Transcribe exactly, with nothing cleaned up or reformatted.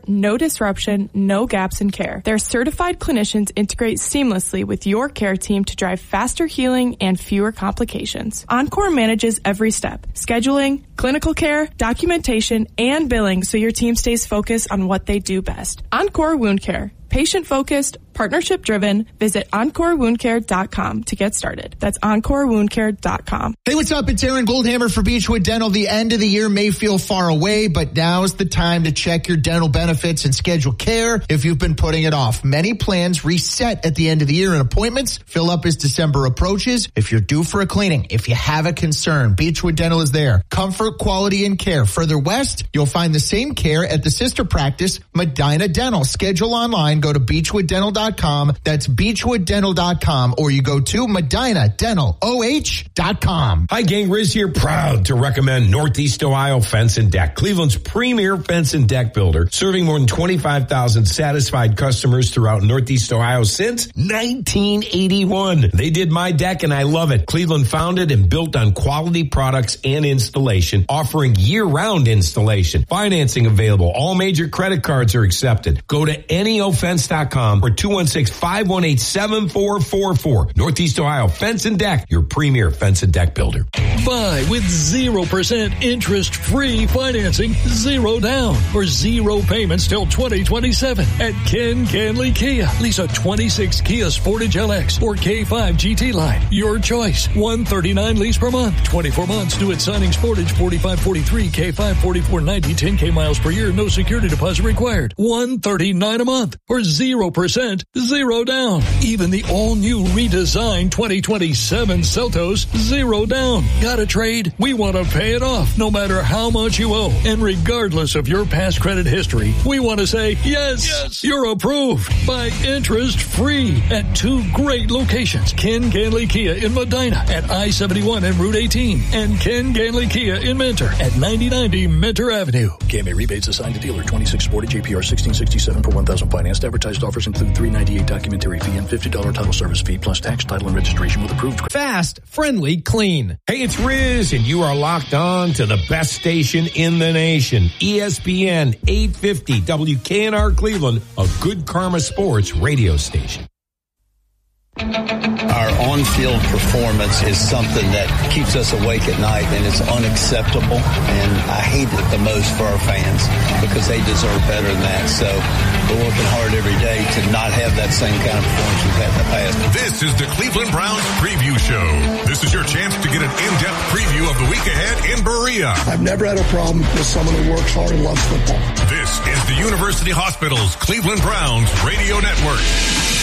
no disruption, no gaps in care. Their certified clinicians integrate seamlessly with your care team to drive faster healing and fewer complications. Encore manages every step: scheduling, clinical care, documentation, and billing, so your team stays focused on what they do best. Encore Wound Care. Patient-focused, partnership-driven. Visit encore wound care dot com to get started. That's encore wound care dot com. Hey, what's up? It's Aaron Goldhammer for Beechwood Dental. The end of the year may feel far away, but now's the time to check your dental benefits and schedule care if you've been putting it off. Many plans reset at the end of the year, and appointments fill up as December approaches. If you're due for a cleaning, if you have a concern, Beechwood Dental is there. Comfort, quality, and care. Further west, you'll find the same care at the sister practice, Medina Dental. Schedule online. Go to beechwood dental dot com. That's beechwood dental dot com, or you go to medina dental o h dot com. Hi, gang. Riz here, proud to recommend Northeast Ohio Fence and Deck, Cleveland's premier fence and deck builder, serving more than twenty-five thousand satisfied customers throughout Northeast Ohio since nineteen eighty-one. They did my deck, and I love it. Cleveland founded and built on quality products and installation, offering year-round installation. Financing available. All major credit cards are accepted. Go to N E O fence dot com or two one six, five one eight, seven four four four. Northeast Ohio Fence and Deck, your premier fence and deck builder. Buy with zero percent interest-free financing, zero down, or zero payments till twenty twenty-seven at Ken Canley Kia. Lease a twenty-six Kia Sportage L X or K five G T line. Your choice. one thirty-nine lease per month. twenty-four months due at signing. Sportage forty-five forty-three, K five forty-four ninety, ten K miles per year. No security deposit required. one thirty-nine a month or zero percent, zero down. Even the all-new redesigned twenty twenty-seven Seltos, zero down. Got a trade? We want to pay it off no matter how much you owe. And regardless of your past credit history, we want to say, yes, yes, you're approved. Buy interest-free at two great locations. Ken Ganley Kia in Medina at I seventy-one and Route eighteen. And Ken Ganley Kia in Mentor at ninety ninety Mentor Avenue. K M A rebates assigned to dealer. twenty-six forty J P R sixteen sixty-seven per one thousand financed. Advertised offers include three ninety-eight documentary fee and fifty dollars title service fee plus tax, title, and registration with approved. Fast, friendly, clean. Hey, it's Riz, and you are locked on to the best station in the nation. E S P N eight fifty W K N R Cleveland, a Good Karma Sports radio station. Our on-field performance is something that keeps us awake at night, and it's unacceptable, and I hate it the most for our fans because they deserve better than that. So we're working hard every day to not have that same kind of performance we've had in the past. This is the Cleveland Browns Preview Show. This is your chance to get an in-depth preview of the week ahead in Berea. I've never had a problem with someone who works hard and loves football. This is the University Hospital's Cleveland Browns Radio Network.